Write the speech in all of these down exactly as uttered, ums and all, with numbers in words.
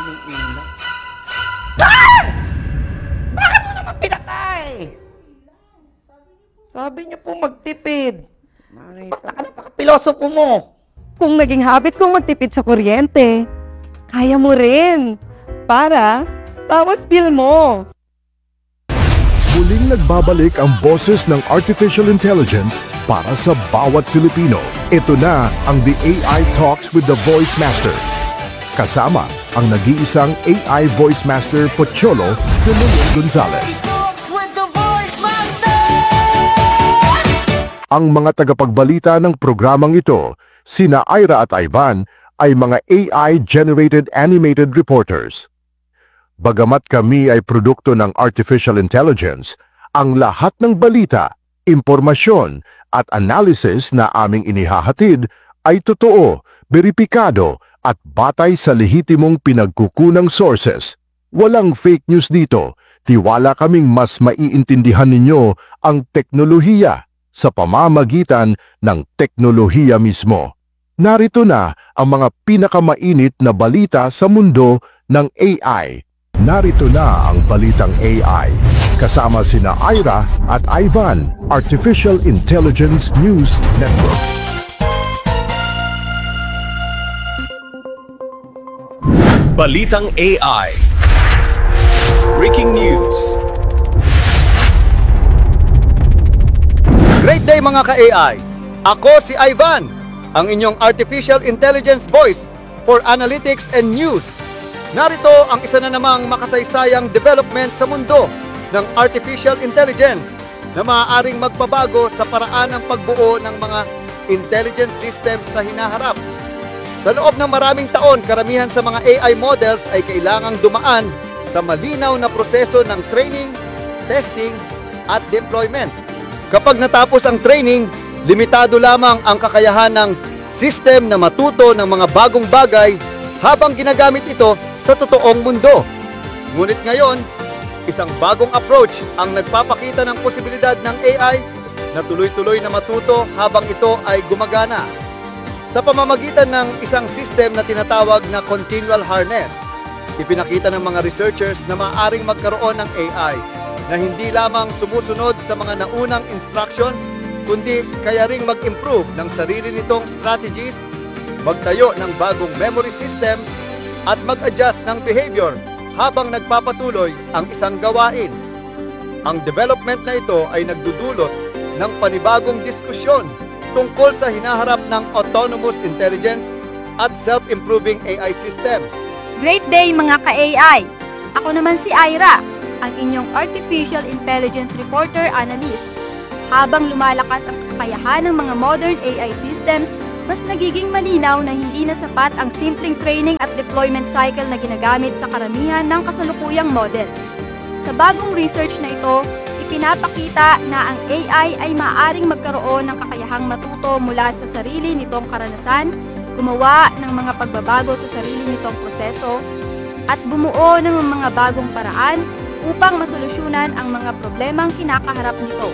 daming ilaw. Ah! Bakit mo naman pinatay? Sabi niyo po magtipid. Bakla ka na kakapilosopo mo. Kung naging habit kong magtipid sa kuryente, kaya mo rin. Para, bawas bill mo. Muling nagbabalik ang boses ng Artificial Intelligence para sa bawat Filipino. Ito na ang The A I Talks with the Voice Master. Kasama ang nag-iisang A I Voice Master Pocholo de Leon Gonzalez. Ang mga tagapagbalita ng programang ito, sina Ira at Ivan, ay mga A I-generated animated reporters. Bagamat kami ay produkto ng artificial intelligence, ang lahat ng balita, impormasyon at analysis na aming inihahatid ay totoo, beripikado at batay sa lehitimong pinagkukunang sources. Walang fake news dito. Tiwala kaming mas maiintindihan ninyo ang teknolohiya sa pamamagitan ng teknolohiya mismo. Narito na ang mga pinakamainit na balita sa mundo ng A I. Narito na ang balitang A I. Kasama sina Ira at Ivan, Artificial Intelligence News Network. Balitang A I. Breaking news. Great day mga ka-A I! Ako si Ivan, ang inyong Artificial Intelligence Voice for Analytics and News. Narito ang isa na namang makasaysayang development sa mundo ng Artificial Intelligence na maaaring magpabago sa paraan ng pagbuo ng mga intelligence systems sa hinaharap. Sa loob ng maraming taon, karamihan sa mga A I models ay kailangang dumaan sa malinaw na proseso ng training, testing, at deployment. Kapag natapos ang training, limitado lamang ang kakayahan ng system na matuto ng mga bagong bagay habang ginagamit ito sa totoong mundo. Ngunit ngayon, isang bagong approach ang nagpapakita ng posibilidad ng A I na tuloy-tuloy na matuto habang ito ay gumagana. Sa pamamagitan ng isang system na tinatawag na continual harness, ipinakita ng mga researchers na maaaring magkaroon ng A I na hindi lamang sumusunod sa mga naunang instructions, kundi kaya ring mag-improve ng sarili nitong strategies, magtayo ng bagong memory systems, at mag-adjust ng behavior habang nagpapatuloy ang isang gawain. Ang development na ito ay nagdudulot ng panibagong diskusyon tungkol sa hinaharap ng autonomous intelligence at self-improving A I systems. Great day mga ka-A I! Ako naman si Ira, ang inyong Artificial Intelligence Reporter Analyst. Habang lumalakas ang kakayahan ng mga modern A I systems, mas nagiging malinaw na hindi na sapat ang simpleng training at deployment cycle na ginagamit sa karamihan ng kasalukuyang models. Sa bagong research na ito, ipinapakita na ang A I ay maaaring magkaroon ng kakayahang matuto mula sa sarili nitong karanasan, gumawa ng mga pagbabago sa sarili nitong proseso, at bumuo ng mga bagong paraan upang masolusyonan ang mga problemang kinakaharap nito.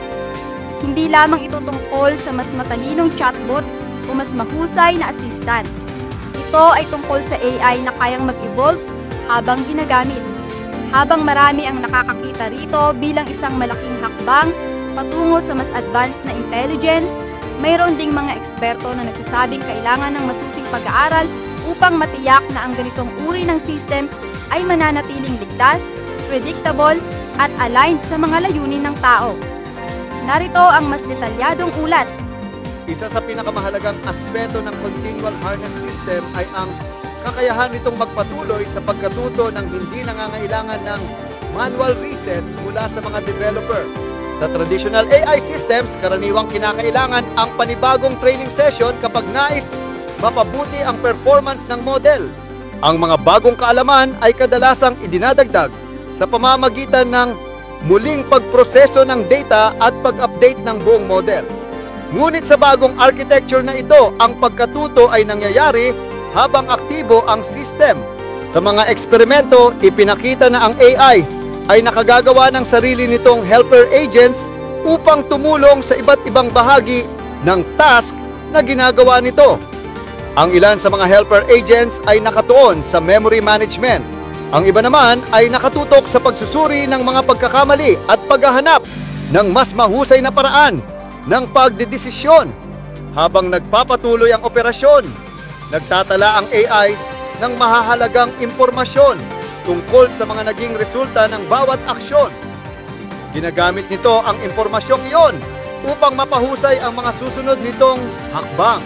Hindi lamang ito tungkol sa mas matalinong chatbot o mas mahusay na assistant. Ito ay tungkol sa A I na kayang mag-evolve habang ginagamit. Habang marami ang nakakakita rito bilang isang malaking hakbang patungo sa mas advanced na intelligence, mayroon ding mga eksperto na nagsasabing kailangan ng masusing pag-aaral upang matiyak na ang ganitong uri ng systems ay mananatiling ligtas, predictable, at aligned sa mga layunin ng tao. Narito ang mas detalyadong ulat. Isa sa pinakamahalagang aspeto ng continual harness system ay ang kakayahan nitong magpatuloy sa pagkatuto ng hindi nangangailangan ng manual resets mula sa mga developer. Sa traditional A I systems, karaniwang kinakailangan ang panibagong training session kapag nais mapabuti ang performance ng model. Ang mga bagong kaalaman ay kadalasang idinadagdag sa pamamagitan ng muling pagproseso ng data at pag-update ng buong model. Ngunit sa bagong architecture na ito, ang pagkatuto ay nangyayari habang aktibo ang system. Sa mga eksperimento, ipinakita na ang A I ay nakagagawa ng sarili nitong helper agents upang tumulong sa iba't ibang bahagi ng task na ginagawa nito. Ang ilan sa mga helper agents ay nakatuon sa memory management. Ang iba naman ay nakatutok sa pagsusuri ng mga pagkakamali at paghahanap ng mas mahusay na paraan ng pagdedesisyon. Habang nagpapatuloy ang operasyon, nagtatala ang A I ng mahahalagang impormasyon tungkol sa mga naging resulta ng bawat aksyon. Ginagamit nito ang impormasyong iyon upang mapahusay ang mga susunod nitong hakbang.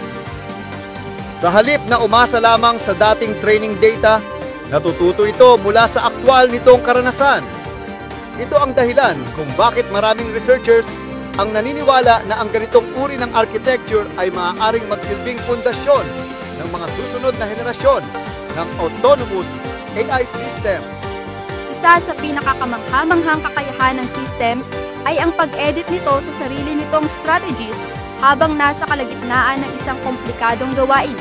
Sa halip na umasa lamang sa dating training data, natututo ito mula sa aktwal nitong karanasan. Ito ang dahilan kung bakit maraming researchers ang naniniwala na ang ganitong uri ng architecture ay maaaring magsilbing pundasyon ng mga susunod na henerasyon ng autonomous A I systems. Isa sa pinakakamanghamanghang kakayahan ng system ay ang pag-edit nito sa sarili nitong strategies habang nasa kalagitnaan ng isang komplikadong gawain.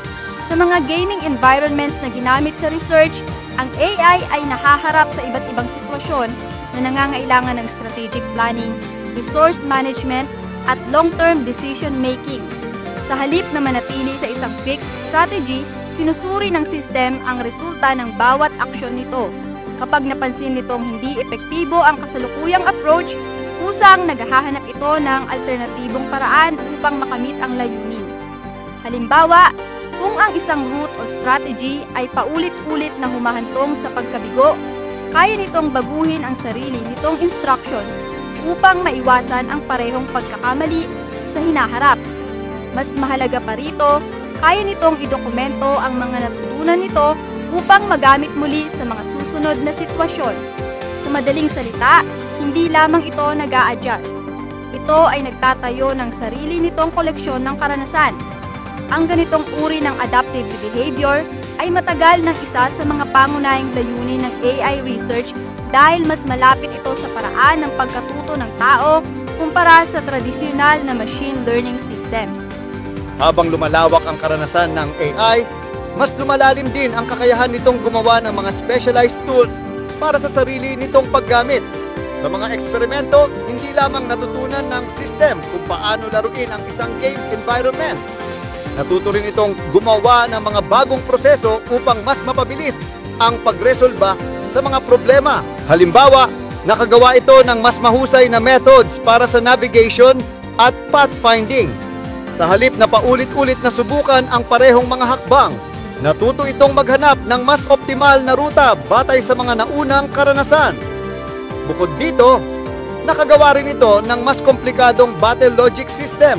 Sa mga gaming environments na ginamit sa research, ang A I ay nahaharap sa iba't ibang sitwasyon na nangangailangan ng strategic planning, resource management, at long-term decision-making. Sa halip na manatili sa isang fixed strategy, sinusuri ng system ang resulta ng bawat aksyon nito. Kapag napansin nitong hindi epektibo ang kasalukuyang approach, kusang naghahanap ito ng alternatibong paraan upang makamit ang layunin. Halimbawa, kung ang isang route o strategy ay paulit-ulit na humahantong sa pagkabigo, kaya nitong baguhin ang sarili nitong instructions upang maiwasan ang parehong pagkakamali sa hinaharap. Mas mahalaga pa rito, kaya nitong idokumento ang mga natutunan nito upang magamit muli sa mga susunod na sitwasyon. Sa madaling salita, hindi lamang ito nag-a-adjust. Ito ay nagtatayo ng sarili nitong koleksyon ng karanasan. Ang ganitong uri ng adaptive behavior ay matagal ng isa sa mga pangunahing layunin ng A I research dahil mas malapit ito sa paraan ng pagkatuto ng tao kumpara sa tradisyonal na machine learning systems. Habang lumalawak ang karanasan ng A I, mas lumalalim din ang kakayahan nitong gumawa ng mga specialized tools para sa sarili nitong paggamit. Sa mga eksperimento, hindi lamang natutunan ng system kung paano laruin ang isang game environment. Natuto rin itong gumawa ng mga bagong proseso upang mas mapabilis ang pagresolba sa mga problema. Halimbawa, nakagawa ito ng mas mahusay na methods para sa navigation at pathfinding. Sa halip na paulit-ulit na subukan ang parehong mga hakbang, natuto itong maghanap ng mas optimal na ruta batay sa mga naunang karanasan. Bukod dito, nakagawa rin ito ng mas komplikadong battle logic systems.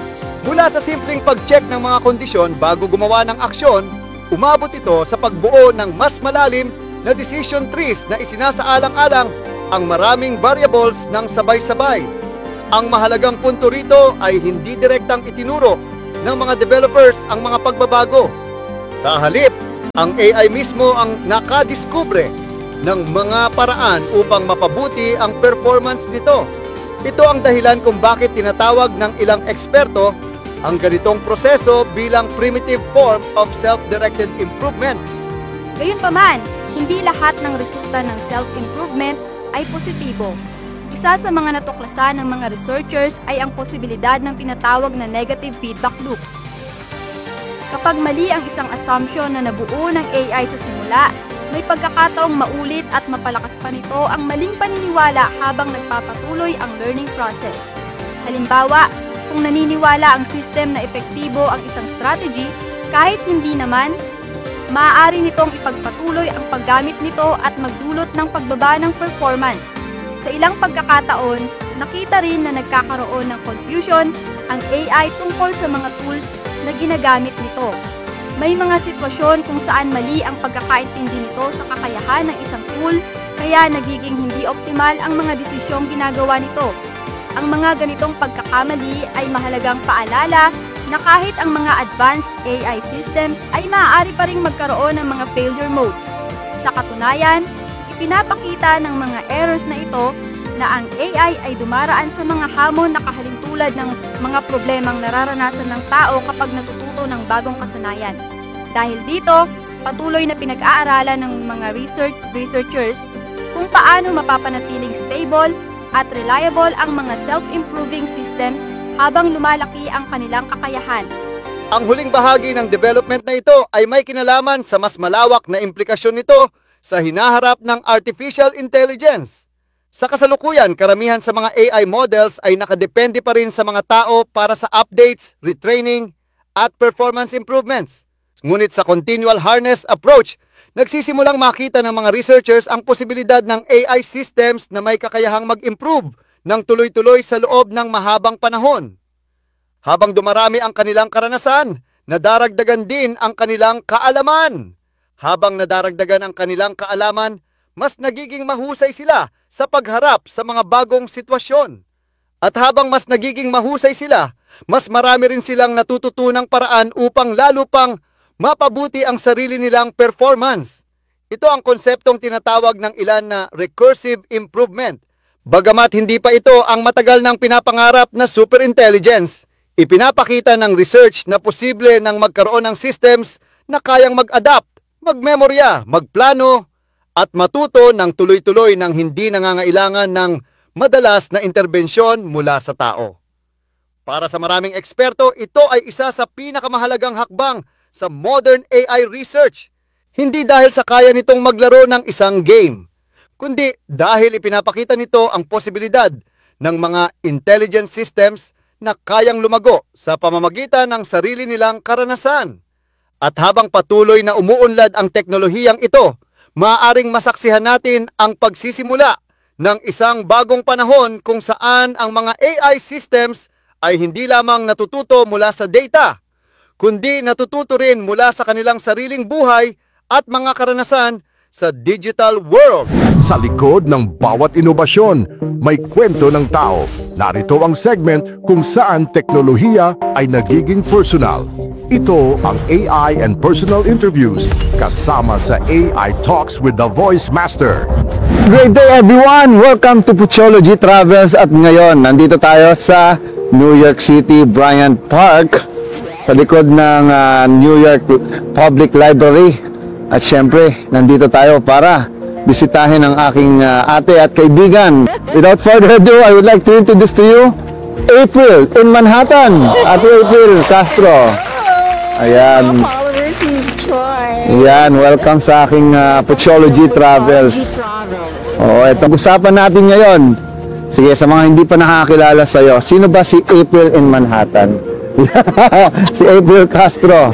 Mula sa simpleng pag-check ng mga kondisyon bago gumawa ng aksyon, umabot ito sa pagbuo ng mas malalim na decision trees na isinasaalang-alang ang maraming variables ng sabay-sabay. Ang mahalagang punto rito ay hindi direktang itinuro ng mga developers ang mga pagbabago. Sa halip, ang A I mismo ang nakadiskubre ng mga paraan upang mapabuti ang performance nito. Ito ang dahilan kung bakit tinatawag ng ilang eksperto ang ganitong proseso bilang primitive form of self-directed improvement. Gayunpaman, hindi lahat ng resulta ng self-improvement ay positibo. Isa sa mga natuklasan ng mga researchers ay ang posibilidad ng tinatawag na negative feedback loops. Kapag mali ang isang assumption na nabuo ng A I sa simula, may pagkakataong maulit at mapalakas pa nito ang maling paniniwala habang nagpapatuloy ang learning process. Halimbawa, kung naniniwala ang system na epektibo ang isang strategy, kahit hindi naman, maaari nitong ipagpatuloy ang paggamit nito at magdulot ng pagbaba ng performance. Sa ilang pagkakataon, nakita rin na nagkakaroon ng confusion ang A I tungkol sa mga tools na ginagamit nito. May mga sitwasyon kung saan mali ang pagkakaintindi nito sa kakayahan ng isang tool, kaya nagiging hindi optimal ang mga desisyong ginagawa nito. Ang mga ganitong pagkakamali ay mahalagang paalala na kahit ang mga advanced A I systems ay maaari pa ring magkaroon ng mga failure modes. Sa katunayan, ipinapakita ng mga errors na ito na ang A I ay dumaraan sa mga hamon na kahalintulad ng mga problemang nararanasan ng tao kapag natututo ng bagong kasanayan. Dahil dito, patuloy na pinag-aaralan ng mga research researchers kung paano mapapanatiling stable at reliable ang mga self-improving systems habang lumalaki ang kanilang kakayahan. Ang huling bahagi ng development na ito ay may kinalaman sa mas malawak na implikasyon nito sa hinaharap ng artificial intelligence. Sa kasalukuyan, karamihan sa mga A I models ay nakadepende pa rin sa mga tao para sa updates, retraining, at performance improvements. Ngunit sa continual harness approach, nagsisimulang makita ng mga researchers ang posibilidad ng A I systems na may kakayahang mag-improve ng tuloy-tuloy sa loob ng mahabang panahon. Habang dumarami ang kanilang karanasan, nadaragdagan din ang kanilang kaalaman. Habang nadaragdagan ang kanilang kaalaman, mas nagiging mahusay sila sa pagharap sa mga bagong sitwasyon. At habang mas nagiging mahusay sila, mas marami rin silang natututunang paraan upang lalo pang mapabuti ang sarili nilang performance. Ito ang konseptong tinatawag ng ilan na recursive improvement. Bagamat hindi pa ito ang matagal nang pinapangarap na superintelligence, ipinapakita ng research na posible nang magkaroon ng systems na kayang mag-adapt, magmemorya, magplano, at matuto ng tuloy-tuloy ng hindi nangangailangan ng madalas na interbensyon mula sa tao. Para sa maraming eksperto, ito ay isa sa pinakamahalagang hakbang sa modern A I research. Hindi dahil sa kaya nitong maglaro ng isang game, kundi dahil ipinapakita nito ang posibilidad ng mga intelligent systems na kayang lumago sa pamamagitan ng sarili nilang karanasan. At habang patuloy na umuunlad ang teknolohiyang ito, maaaring masaksihan natin ang pagsisimula ng isang bagong panahon kung saan ang mga A I systems ay hindi lamang natututo mula sa data, kundi natututo rin mula sa kanilang sariling buhay at mga karanasan sa digital world. Sa likod ng bawat inobasyon, may kwento ng tao. Narito ang segment kung saan teknolohiya ay nagiging personal. Ito ang A I and Personal Interviews kasama sa A I Talks with the Voice Master. Great day everyone! Welcome to Puchology Travels at ngayon nandito tayo sa New York City, Bryant Park sa likod ng uh, New York Public Library. At syempre, nandito tayo para bisitahin ang aking uh, ate at kaibigan. Without further ado, I would like to introduce to you April in Manhattan. Ate April Castro. Ayan. Followers ni Troy. Ayan, welcome sa aking uh, Puchology Travels. Oh, ito usapan natin ngayon. Sige, sa mga hindi pa nakakilala sa iyo, sino ba si April in Manhattan? Si April Castro.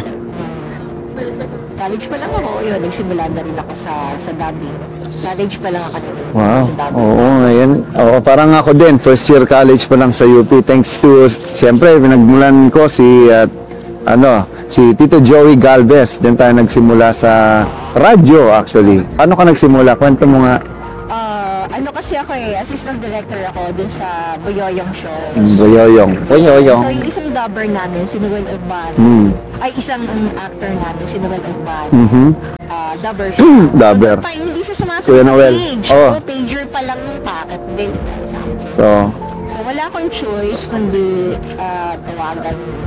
College pa lang ako, yun, nagsimula na rin ako sa, sa Dabi. College pa lang ako. Wow. Sa Dabi. Oo, ngayon. Oo, parang ako din, first year college pa lang sa U P. Thanks to, siyempre, pinagmulan ko si, uh, ano, si Tito Joey Galvez. Diyan tayo nagsimula sa radyo, actually. Paano ka nagsimula? Kwento mo nga. Ah, ano kasi ako eh, assistant director ako dun sa Boyoyong Show. Boyoyong. Boyoyong. So yung isang dubber namin, si Noel Urban, Hmm. ay isang um, actor namin, si Noel Urban, Mhm. ah, dubber siya. Dubber. At the time, hindi siya sumasagot Kuya sa Noel. page. Oh. So, pager pa lang yung packet din. So, So wala akong choice kundi ah, tawagan yung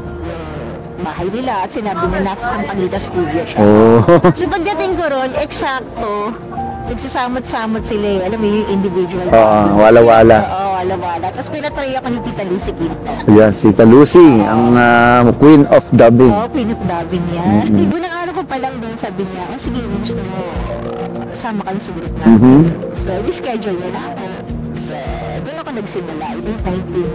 bahay nila at sinabi na nasa Sampaguita Studio siya. oh. So pagdating ko ron, eksakto, nagsasamot-samot sila eh. Alam mo yung individual. Oo, wala-wala. Oo, wala-wala. Tapos pinatry ako ni Tita Lucy Quinto. Ayan, si Tita Lucy, ang uh, queen of dubbing. Oo, pinapdabin niya. Mm-hmm. Unang araw ko pa lang doon, sabi niya, oh sige, gusto mo, uh, sama ka sa group natin. Mhm. So, reschedule niya na ako. So, doon ako nagsimula. Ito nineteen...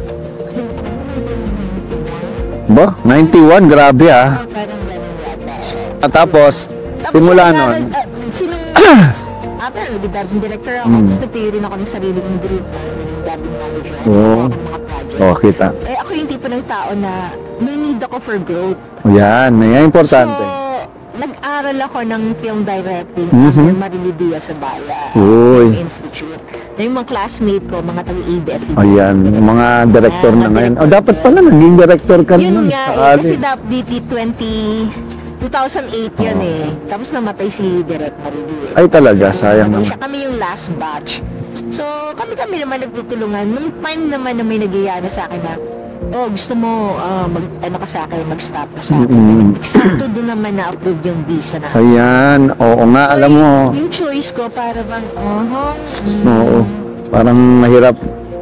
Ba? ninety-one, grabe ah. Oh, parang ganun yata. At tapos, Tapos simula wala nun, rin, ah, sino, after, nag-dubbing director ako, Mm. tapos nagtayo rin ako ng sarili kong group, nag-dubbing manager, Oo. ako ng mga project. oh, kita. Eh, ako yung tipo ng tao na may need ako for growth. Yan, yan importante. So, nag-aral ako ng film directing Mhm. under Marilu Diaz sa Baya Uy. Institute. Na yung mga classmate ko, mga taga-A B S. Ayan, yung mga director na ngayon. Oh, dapat pala naging director ka Yun nun. nga, eh, Sakali. kasi D A P D T twenty, two thousand eight yun eh. Tapos namatay si Direk Marilu. eh. Ay talaga, sayang Namatay naman. siya. Kami yung last batch. So, kami-kami naman nagtutulungan. Nung time naman na may nag-iaya sa akin na, oh, gusto mo, ah, mag, ano ka sa akin, mag-stop ka sa akin. Mm-mm. Sakto doon naman na-approve yung visa na. Ayan, oo nga, So, alam mo. yung, yung choice ko para bang, oh, Oo, parang mahirap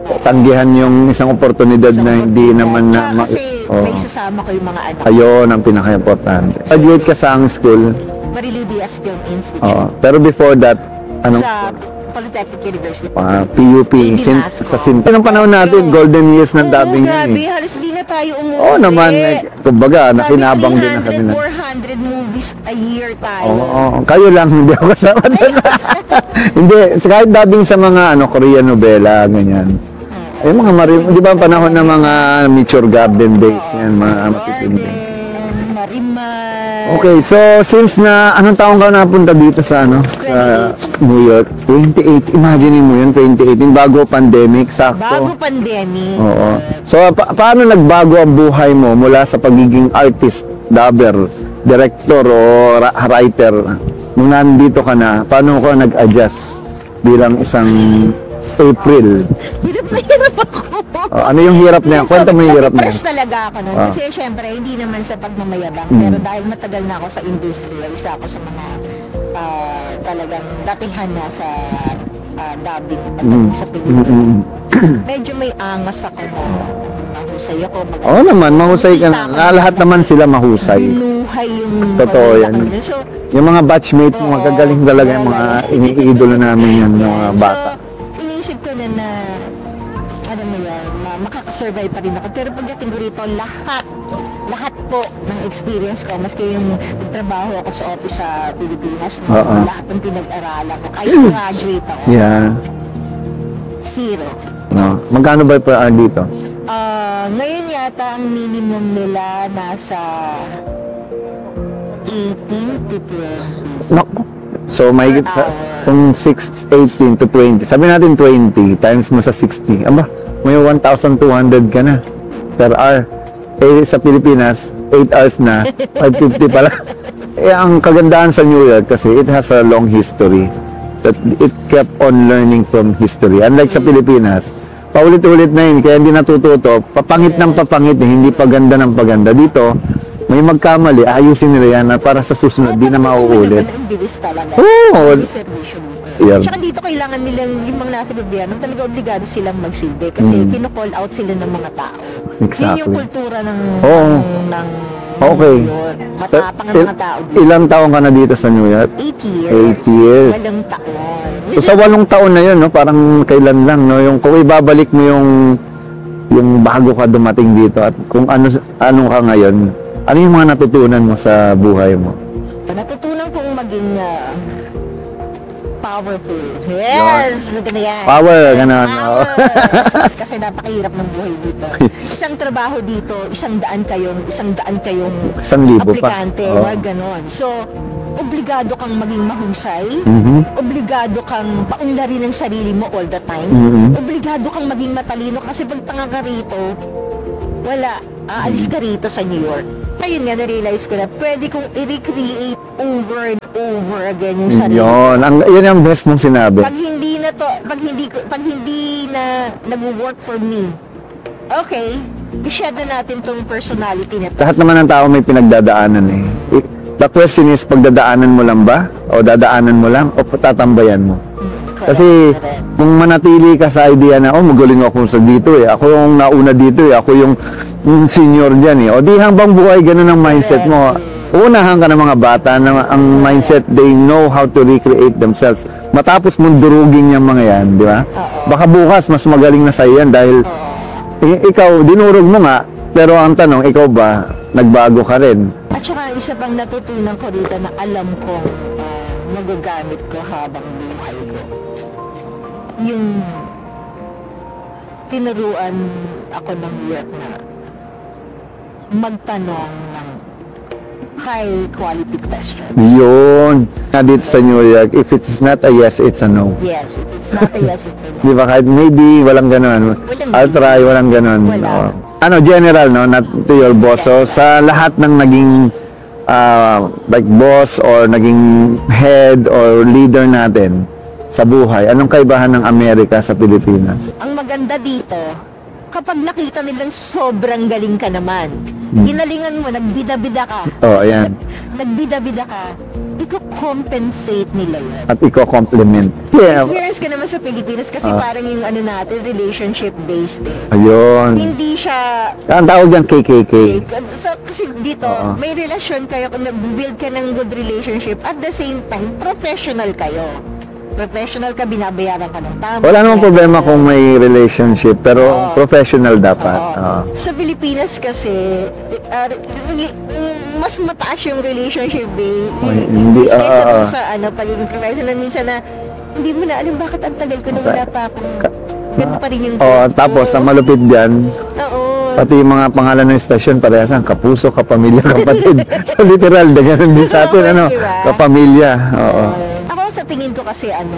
tanggihan yung isang oportunidad Isang na hindi oportunidad. naman na... Tsaka ma- kasi Oo. may sasama ko yung mga anak. Ayun ang pinaka-importante. Graduate ka sa ang school. Marilu Diaz Film Institute. Oo. Pero before that, ano? Sa Polytechnic University. Ah, P U P. Sin, Pinasco. sa sin. Anong panahon natin? Golden years ng Oo, dubbing grabe. yun eh. Halos di na tayo umuwi. Oo naman. Eh, kumbaga, nakinabang din na kami na. four hundred movies a year tayo. Oo, oo. Kayo lang, hindi ako kasama doon. Hindi, kahit dubbing sa mga ano Korean novela, ganyan. Ay, mga marim, di ba ang panahon ng mga Mature Garden days yan, mga matitindi. Garden, Marimar. Okay, so since na, anong taong ka napunta dito sa ano, sa New York? twenty eighteen, imagine mo yun, twenty eighteen, bago pandemic, Bago sakto. pandemic. Oo. So, pa- paano nagbago ang buhay mo mula sa pagiging artist, dubber, director o ra- writer? Nung nandito ka na, paano ka nag-adjust bilang isang April? Hirap na hirap ako. Oh, ano yung hirap na yan? Kwento mo yung hirap na yan. First talaga ako nun. Ah. Kasi syempre, hindi naman sa pagmamayabang. Mm. Pero dahil matagal na ako sa industriya, isa ako sa mga ah, talagang datihan na sa ah, dubbing Mm. sa Mm, pelikula. mm, mm. Medyo may angas ako na mahusay ako. Mag- Oo naman, mahusay ka na. Na lahat naman sila mahusay. Binuhay yung Totoo pamilya yan. ko nila. So, Yung mga batchmate mo, Oo, magagaling talaga yung mga iniidolo namin yan, yung mga bata. So, iniisip ko na na, ano mo yan, ma- makakasurvive pa rin ako. Pero pagdating ko rito, lahat, lahat po ng experience ko, maski yung nagtrabaho ako sa office sa Pilipinas, no, Oo. lahat ng pinag-aralan ko, kahit graduate ako, Yeah. zero. No. Magkano ba per hour dito? Ah, ngayon yata ang minimum nila nasa eighteen to twenty. No. So, may sa, kung six, eighteen to twenty. Sabi natin twenty times mo sa sixty. Aba, may one thousand two hundred ka na per hour. Eh, sa Pilipinas, eight hours na, five fifty pala. Eh, ang kagandahan sa New York kasi it has a long history. That it kept on learning from history. Unlike sa Pilipinas, paulit-ulit na yun, kaya hindi natututo. Papangit ng papangit, eh, hindi paganda ng paganda. Dito, may magkamali, ayusin nila yan na para sa susunod, di na mauulit. Ang bilis talaga. Oo. Ang servisyo dito. Yan. Tsaka dito kailangan nilang, yung mga nasa gobyerno, talaga obligado silang magsilbi kasi Mm. kino-call out sila ng mga tao. Exactly. Yun yung kultura ng, Oo. ng, ng Okay. New York. So, Matapang ang il- mga tao dito. ilang taon ka na dito sa New York? Eight years. Eight years. Walang taon. So sa walong taon na yun, no, parang kailan lang, no, yung kung ibabalik mo yung yung bago ka dumating dito at kung ano ano ka ngayon, ano yung mga natutunan mo sa buhay mo? Natutunan kong maging ah, powerful. Yes! Ganun yan. Power, ganun, oh. Power. Kasi napakahirap ng buhay dito. Isang trabaho dito, isang daan kayong, isang daan kayong Isang libo pa. aplikante, Oh. mga ganon. So, obligado kang maging mahusay, Mhm. obligado kang paunlarin ang sarili mo all the time, Mhm. obligado kang maging matalino kasi pag tanga ka rito, wala, aalis ka rito sa New York. Ayun nga, na-realize ko na pwede kong i-recreate over and over again yung sarili. Yun, ang yun ang best mong sinabi. Pag hindi na to, pag hindi ko- pag hindi na nag-work for me, okay, i-share na natin tong personality na to. Lahat naman ng tao may pinagdadaanan eh. I- The question is, pagdadaanan mo lang ba? O dadaanan mo lang? O tatambayan mo? Kasi kung manatili ka sa idea na, oh, magaling ako sa dito eh. Ako yung nauna dito eh. Ako yung, yung senior dyan eh. O di hanggang buhay, ganun ang mindset mo. Unahan ka ng mga bata na ang mindset, they know how to recreate themselves. Matapos mong durugin yung mga yan, di ba? Baka bukas, mas magaling na sa'yo yan dahil i- ikaw, dinurog mo nga, pero ang tanong, ikaw ba, nagbago ka rin? At saka isa pang natutunan ko rito na alam kong ah, magagamit ko habang buhay ko. Yung tinuruan ako ng work na magtanong ng high quality questions. Yun. Na dito sa New York, if it's not a yes, it's a no. Yes, if it's not a yes, it's a no. Di ba? Kahit maybe, walang ganun. Walang I'll try, walang ganun. Wala. Oo. Ano, general, no? Not to your boss. So, sa lahat ng naging ah, like boss or naging head or leader natin sa buhay, anong kaibahan ng Amerika sa Pilipinas? Ang maganda dito, kapag nakita nilang sobrang galing ka naman, Hmm. ginalingan mo, nagbida-bida ka, Oh, ayan. nagbida-bida ka, i-compensate nila yun. At iko-compliment. Yeah. Experience ka naman sa Pilipinas kasi Ah. parang yung ano natin, relationship-based eh. Ayun. Hindi siya Ang tawag yan K K K. So, kasi dito, Oo. may relasyon kayo, nag-build ka ng good relationship, at the same time, professional kayo. Professional ka, binabayaran ka ng tama. Wala namang problema kung may relationship, pero Oo. professional dapat. Oo. Oo. Sa Pilipinas kasi, uh, mas mataas yung relationship eh. Ay, hindi, Kaysa ah, dun ah. sa ano, pagiging professional, minsan na hindi mo na alam bakit ang tagal ko na wala pa akong ganun pa rin yung Oh, tapos ang malupit diyan, Oo. pati yung mga pangalan ng estasyon parehas ang kapuso, kapamilya, kapatid. So literal, da ganun din sa atin, Oo, ano, diba? kapamilya. Oo. Ako sa tingin ko kasi ano,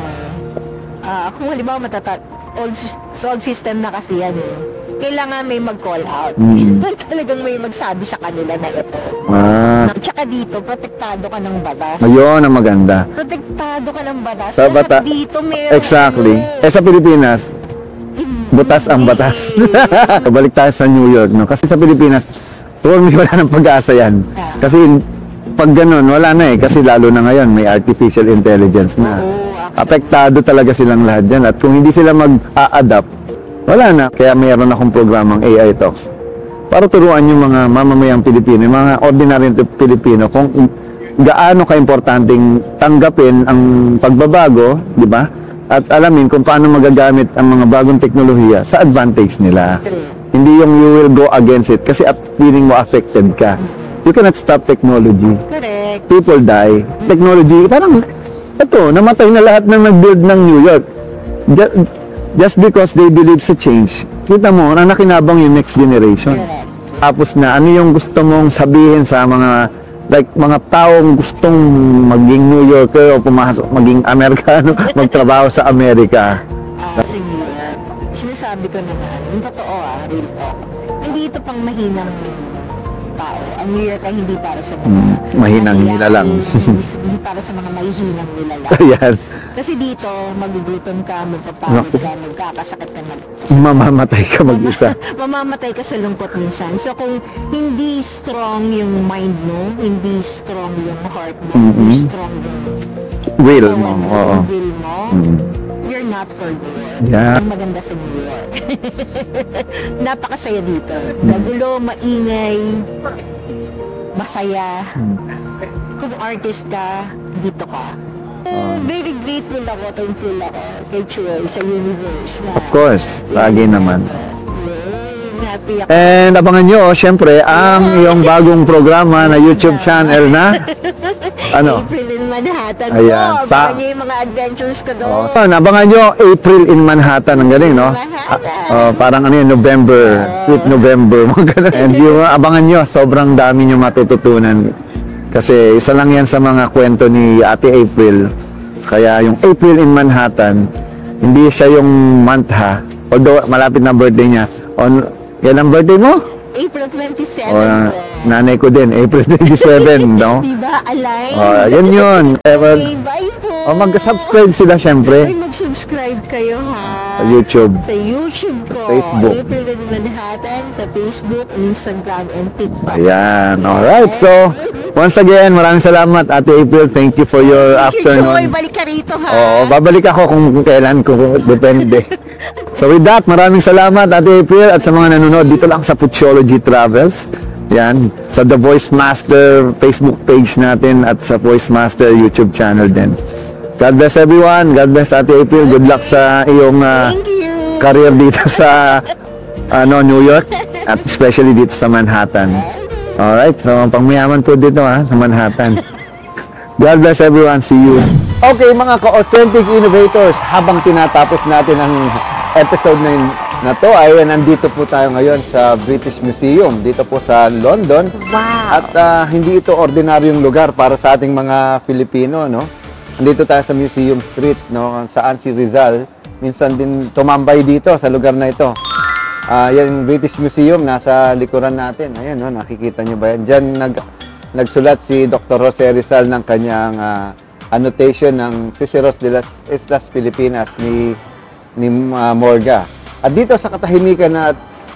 ah kung halimbawa matata old, sys- old system na kasi yan eh, kailangan may mag-call out. Mm. Talagang may magsabi sa kanila na ito. Ah, At saka dito, protektado ka ng batas. ayun ang maganda. Protektado ka ng batas. Sa Lahat bata- dito meron. Exactly. Eh sa Pilipinas, butas ang batas. Balik tayo sa New York, no? Kasi sa Pilipinas, for me, wala nang pag-asa yan. Kasi pag ganun, wala na eh. Kasi lalo na ngayon, may artificial intelligence na. Apektado talaga silang lahat dyan. At kung hindi sila mag-a-adapt, wala na. Kaya mayroon akong programang A I Talks para turuan yung mga mamamayang Pilipino, yung mga ordinary Pilipino, kung gaano ka-importanting tanggapin ang pagbabago, di ba? At alamin kung paano magagamit ang mga bagong teknolohiya sa advantage nila. Hindi yung you will go against it kasi at feeling mo affected ka. You cannot stop technology. Correct. People die. Technology, parang, ito, namatay na lahat ng nag-build ng New York. Just, just because they believe sa change. Kita mo, na nakinabang yung next generation. Tapos na, ano yung gusto mong sabihin sa mga like mga taong gustong maging New Yorker o pumasok maging Amerikano, magtrabaho sa Amerika. Ah, sige. Sinasabi ko naman, yung totoo ah, real talk. Hindi ito pang mahinang tao. Ang New York ay hindi para sa mga Mm, mahinang mahiyain, nilalang. hindi, hindi para sa mga mahihinang nilalang. Ayan, Kasi dito, magugutom ka, magpapagod Naku. ka, magkakasakit ka na. mamamatay ka mag-isa. Mamamatay ka sa lungkot minsan. So kung hindi strong yung mind mo, hindi strong yung heart mo, Mhm. hindi strong yung Will katawan mo, mo, oo. yung will mo, Mm. you're not for New York. Yeah. Ang maganda sa New York. Napakasaya dito. Magulo, maingay, masaya. Mm. Kung artist ka, dito ka. Ah. Very grateful ako, thankful ako kay Chua sa universe na Of course, lagi naman. Yay, happy ako. And abangan nyo, syempre, ang iyong bagong programa na YouTube channel na ano? April in Manhattan. Ayan, Oh, sa- abangan niyo yung mga adventures ko doon. Oh, so, abangan nyo, April in Manhattan. Ang galing, no? Manhattan. Oh, parang ano yun, November, sweet November, mga ganun. And yung abangan nyo, sobrang dami nyo matututunan. Kasi isa lang yan sa mga kwento ni Ate April. Kaya yung April in Manhattan, hindi siya yung month ha. Although malapit na birthday niya. On, yan ang birthday mo? April twenty-seven. O, nanay ko din, April twenty-seven, no? Diba? Align. Oh, yun yun. Ever, Okay, bye po. oh, mag-subscribe sila Ay, syempre mag-subscribe kayo ha. sa YouTube. Sa YouTube ko. Facebook. April in Manhattan. Sa Facebook, Instagram, and TikTok. Ayan, alright. So, once again, maraming salamat, Ate April. Thank you for your Joy, afternoon. balik ka rito ha. Oo, babalik ako kung kailan ko, depende. So with that, maraming salamat Ate April at sa mga nanonood dito lang sa Puchology Travels. Yan, sa The Voice Master Facebook page natin at sa Voice Master YouTube channel din. God bless everyone. God bless Ate April. Good luck sa iyong uh, Thank you. career dito sa ano New York at especially dito sa Manhattan. Alright, so pangmayaman po dito ha, sa Manhattan. God bless everyone. See you. Okay mga ka-authentic innovators, habang tinatapos natin ang episode na, yun- na to ay nandito po tayo ngayon sa British Museum dito po sa London. Wow. At ah, hindi ito ordinaryong lugar para sa ating mga Filipino, no? Nandito tayo sa Museum Street, no? Saan si Rizal minsan din tumambay dito sa lugar na ito. Ah, yan yung British Museum nasa likuran natin. Ayan, no? Nakikita nyo ba yan? Diyan nag nagsulat si Doctor Jose Rizal ng kanyang ah, annotation ng Ciceros de las Islas Filipinas ni ni ah, Morga. At dito sa katahimikan na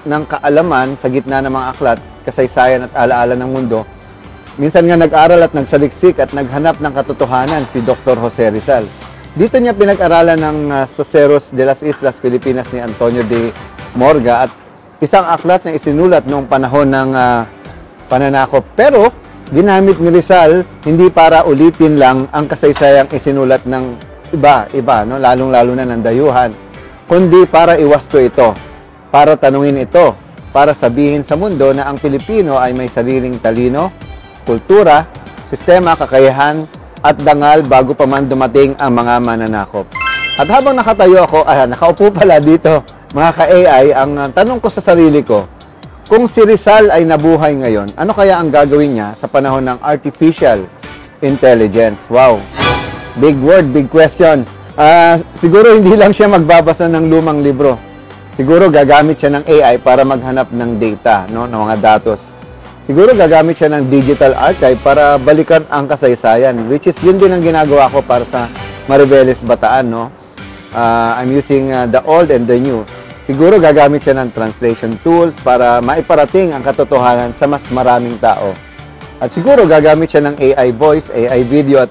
ng kaalaman sa gitna ng mga aklat, kasaysayan at alaala ng mundo. Minsan nga nag-aral at nagsaliksik at naghanap ng katotohanan si Doctor Jose Rizal. Dito niya pinag-aralan ng uh, Suceros de las Islas, Pilipinas ni Antonio de Morga at isang aklat na isinulat noong panahon ng uh, pananakop. Pero ginamit ni Rizal hindi para ulitin lang ang kasaysayang isinulat ng iba, iba, no? Lalong-lalo na ng dayuhan, kundi para iwasto ito, para tanungin ito, para sabihin sa mundo na ang Pilipino ay may sariling talino, kultura, sistema, kakayahan, at dangal bago pa man dumating ang mga mananakop. At habang nakatayo ako, ah, nakaupo pala dito, mga ka-A I, ang uh, tanong ko sa sarili ko, kung si Rizal ay nabuhay ngayon, ano kaya ang gagawin niya sa panahon ng artificial intelligence? Wow! Big word, big question. Uh, siguro hindi lang siya magbabasa ng lumang libro. Siguro gagamit siya ng A I para maghanap ng data, no, ng mga datos. Siguro gagamit siya ng digital archive para balikan ang kasaysayan, which is yun din ang ginagawa ko para sa Maribeles Bataan, no? Uh, I'm using uh, the old and the new. Siguro gagamit siya ng translation tools para maiparating ang katotohanan sa mas maraming tao. At siguro gagamit siya ng A I voice, A I video at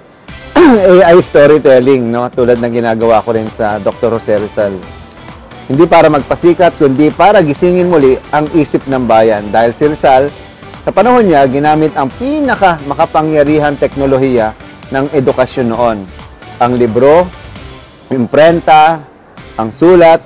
A I storytelling, no? Tulad ng ginagawa ko rin sa Doctor Jose Rizal. Hindi para magpasikat, kundi para gisingin muli ang isip ng bayan. Dahil si Rizal, sa panahon niya, ginamit ang pinaka makapangyarihan teknolohiya ng edukasyon noon. Ang libro, imprenta, ang sulat,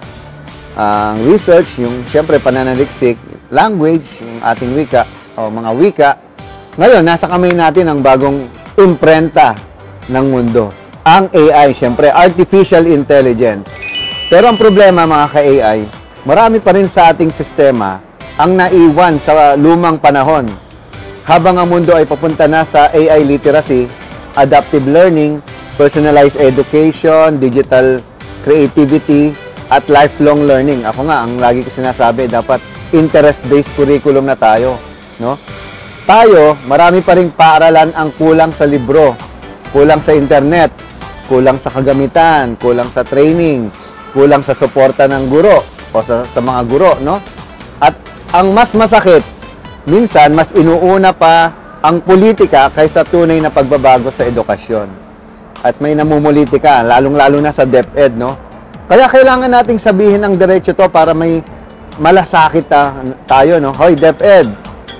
ang research, yung siyempre pananaliksik, language, yung ating wika, o mga wika. Ngayon, nasa kamay natin ang bagong imprenta ng mundo. Ang A I, siyempre, artificial intelligence. Pero ang problema, mga ka-A I, marami pa rin sa ating sistema ang naiwan sa lumang panahon. Habang ang mundo ay papunta na sa A I literacy, adaptive learning, personalized education, digital creativity, at lifelong learning. Ako nga, ang lagi ko sinasabi, dapat interest-based curriculum na tayo. No? Tayo, marami pa ring paaralan ang kulang sa libro, kulang sa internet, kulang sa kagamitan, kulang sa training, kulang sa suporta ng guro o sa, sa mga guro. No? At ang mas masakit, minsan mas inuuna pa ang politika kaysa tunay na pagbabago sa edukasyon. At may namumulitika, lalong-lalo na sa DepEd, no? Kaya kailangan nating sabihin ang diretso to para may malasakit ta tayo, no? Hoy, DepEd!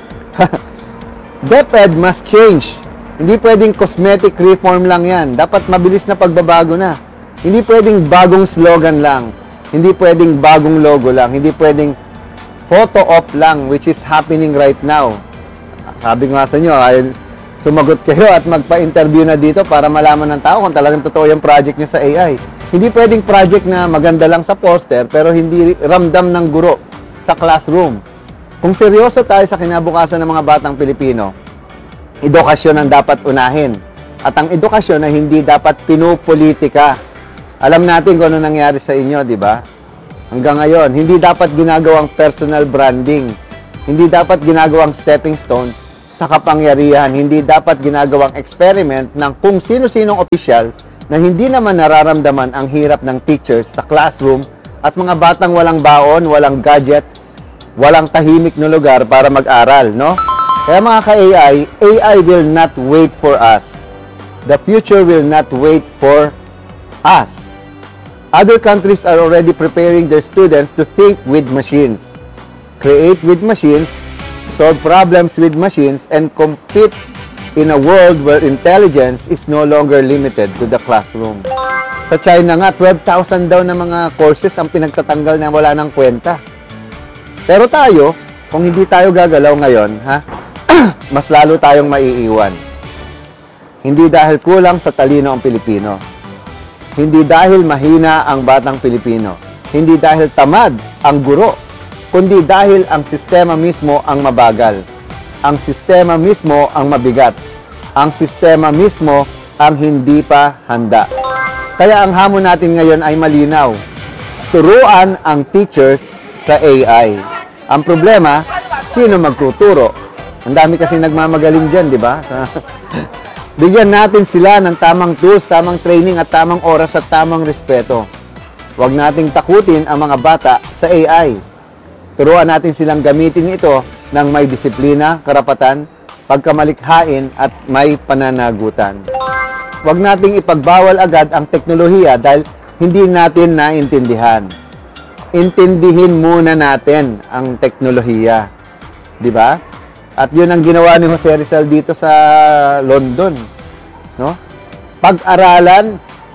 DepEd must change. Hindi pwedeng cosmetic reform lang yan. Dapat mabilis na pagbabago na. Hindi pwedeng bagong slogan lang. Hindi pwedeng bagong logo lang. Hindi pwedeng photo op lang, which is happening right now. Sabi ko nga sa inyo, ay sumagot kayo at magpa-interview na dito para malaman ng tao kung talagang totoo yung project niya sa A I. Hindi pwedeng project na maganda lang sa poster pero hindi ramdam ng guro sa classroom. Kung seryoso tayo sa kinabukasan ng mga batang Pilipino, edukasyon ang dapat unahin. At ang edukasyon ay hindi dapat pinupolitika. Alam natin kung ano nangyari sa inyo, di ba? Hanggang ngayon, hindi dapat ginagawang personal branding. Hindi dapat ginagawang stepping stone sa kapangyarihan. Hindi dapat ginagawang experiment ng kung sino-sinong opisyal na hindi naman nararamdaman ang hirap ng teachers sa classroom at mga batang walang baon, walang gadget, walang tahimik na lugar para mag-aral, no? Kaya mga ka-A I, A I will not wait for us. The future will not wait for us. Other countries are already preparing their students to think with machines, create with machines, solve problems with machines, and compete in a world where intelligence is no longer limited to the classroom. Sa China nga, twelve thousand daw na mga courses ang pinagtatanggal na wala ng kwenta. Pero tayo, kung hindi tayo gagalaw ngayon, ha, mas lalo tayong maiiwan. Hindi dahil kulang sa talino ang Pilipino. Hindi dahil mahina ang batang Pilipino. Hindi dahil tamad ang guro. Kundi dahil ang sistema mismo ang mabagal. Ang sistema mismo ang mabigat. Ang sistema mismo ang hindi pa handa. Kaya ang hamon natin ngayon ay malinaw. Turuan ang teachers sa A I. Ang problema, sino magtuturo? Ang dami kasi nagmamagaling dyan, di ba? Bigyan natin sila ng tamang tools, tamang training at tamang oras at tamang respeto. Huwag nating takutin ang mga bata sa A I. Turuan natin silang gamitin ito ng may disiplina, karapatan, pagkamalikhain at may pananagutan. Huwag nating ipagbawal agad ang teknolohiya dahil hindi natin naintindihan. Intindihin muna natin ang teknolohiya. Di ba? At yun ang ginawa ni Jose Rizal dito sa London. No? Pag-aralan,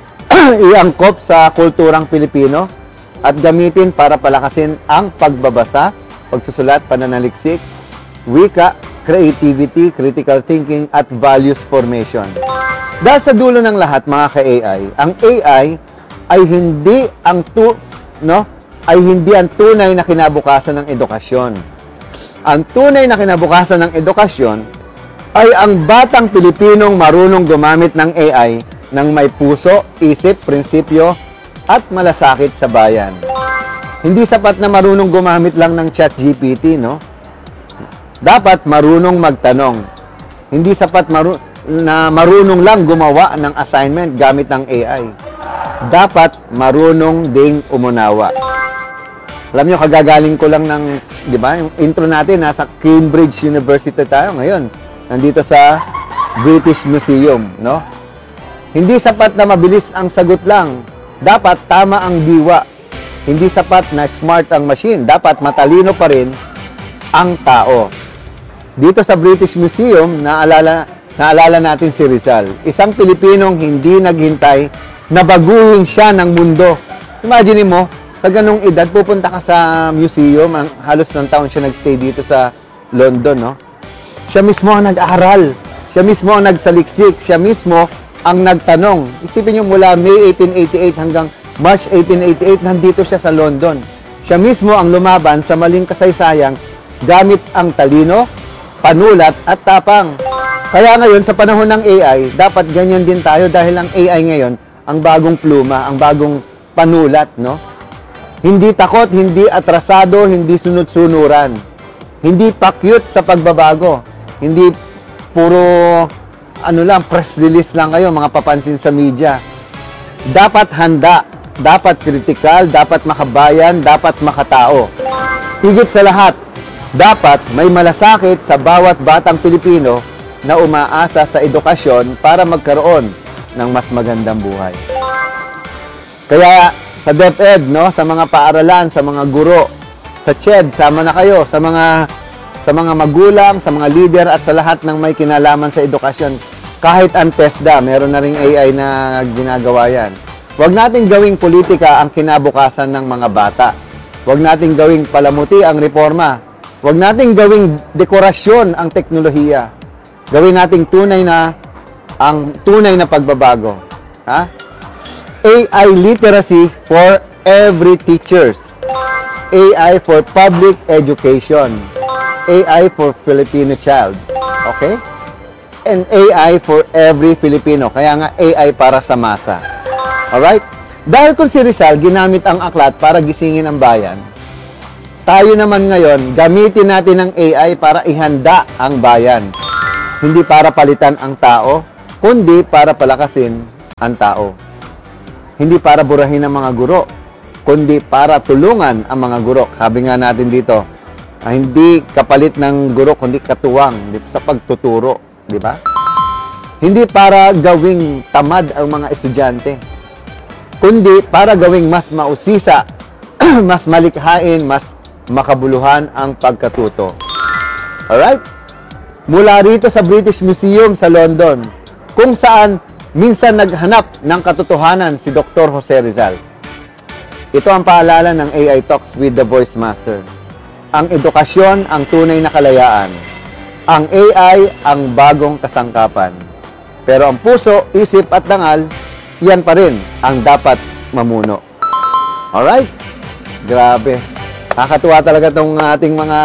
iangkop sa kulturang Pilipino at gamitin para palakasin ang pagbabasa, pagsusulat, pananaliksik, wika, creativity, critical thinking, at values formation. Dahil sa dulo ng lahat, mga ka-A I, ang A I ay hindi ang tu, no? ay hindi ang tunay na kinabukasan ng edukasyon. Ang tunay na kinabukasan ng edukasyon ay ang batang Pilipinong marunong gumamit ng A I ng may puso, isip, prinsipyo, at malasakit sa bayan. Hindi sapat na marunong gumamit lang ng ChatGPT, no? Dapat marunong magtanong. Hindi sapat maru- na marunong lang gumawa ng assignment gamit ng A I. Dapat marunong ding umunawa. Alam nyo, kagagaling ko lang ng, di ba, yung intro natin, nasa Cambridge University tayo ngayon. Nandito sa British Museum, no? Hindi sapat na mabilis ang sagot lang. Dapat tama ang diwa. Hindi sapat na smart ang machine. Dapat matalino pa rin ang tao. Dito sa British Museum, naalala, naalala natin si Rizal. Isang Pilipinong hindi naghintay na baguhin siya ng mundo. Imagine mo, sa ganong edad, pupunta ka sa museum, ang, halos ng taon siya nagstay dito sa London, no? Siya mismo ang nag-aaral. Siya mismo ang nagsaliksik. Siya mismo ang nagtanong. Isipin niyo, mula May eighteen eighty-eight hanggang March eighteen eighty-eight, nandito siya sa London. Siya mismo ang lumaban sa maling kasaysayang gamit ang talino, panulat at tapang. Kaya ngayon, sa panahon ng A I, dapat ganyan din tayo dahil ang A I ngayon, ang bagong pluma, ang bagong panulat, no? Hindi takot, hindi atrasado, hindi sunod-sunuran. Hindi pakyut sa pagbabago. Hindi puro, ano lang, press release lang kayo, mga papansin sa media. Dapat handa, dapat kritikal, dapat makabayan, dapat makatao. Higit sa lahat, dapat may malasakit sa bawat batang Pilipino na umaasa sa edukasyon para magkaroon ng mas magandang buhay. Kaya sa DepEd, no, sa mga paaralan, sa mga guro, sa C H E D, sama na kayo, sa mga sa mga magulang, sa mga leader at sa lahat ng may kinalaman sa edukasyon. Kahit ang TESDA, meron na ring A I na ginagawa yan. Huwag nating gawing politika ang kinabukasan ng mga bata. Huwag nating gawing palamuti ang reforma. Huwag nating gawing dekorasyon ang teknolohiya. Gawin nating tunay na ang tunay na pagbabago. Ha? A I literacy for every teachers. A I for public education. A I for Filipino child. Okay? And A I for every Filipino. Kaya nga A I para sa masa. Alright? Dahil kung si Rizal ginamit ang aklat para gisingin ang bayan, tayo naman ngayon, gamitin natin ang A I para ihanda ang bayan. Hindi para palitan ang tao, kundi para palakasin ang tao. Hindi para burahin ang mga guro, kundi para tulungan ang mga guro. Sabi nga natin dito, ah, hindi kapalit ng guro, kundi katuwang sa pagtuturo. Di ba? Hindi para gawing tamad ang mga estudyante, kundi para gawing mas mausisa, mas malikhain, mas makabuluhan ang pagkatuto. Alright? Mula rito sa British Museum sa London, kung saan minsan naghanap ng katotohanan si Doctor Jose Rizal. Ito ang paalala ng A I Talks with the Voice Master. Ang edukasyon ang tunay na kalayaan. Ang A I ang bagong kasangkapan. Pero ang puso, isip at dangal, yan pa rin ang dapat mamuno. Alright? Grabe. Nakakatuwa talaga itong ating mga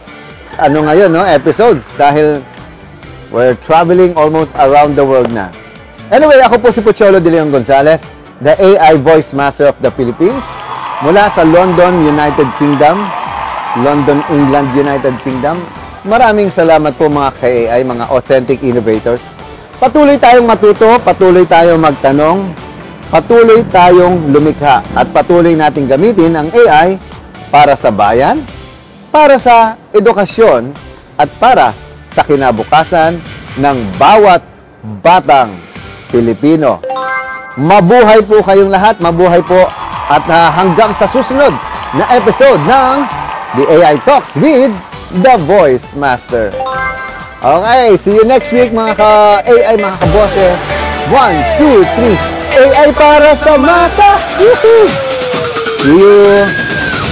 ano ngayon, no, episodes dahil we're traveling almost around the world na. Anyway, ako po si Pocholo De Leon Gonzalez, the A I Voice Master of the Philippines, mula sa London, United Kingdom, London, England, United Kingdom. Maraming salamat po mga ka-A I, mga authentic innovators. Patuloy tayong matuto, patuloy tayong magtanong, patuloy tayong lumikha, at patuloy nating gamitin ang A I para sa bayan, para sa edukasyon at para sa kinabukasan ng bawat batang Pilipino. Mabuhay po kayong lahat, mabuhay po at ah, hanggang sa susunod na episode ng The A I Talks with The Voice Master. Okay, see you next week mga ka-A I, mga kabose. One, two, three. A I para sa masa! Woohoo! See you!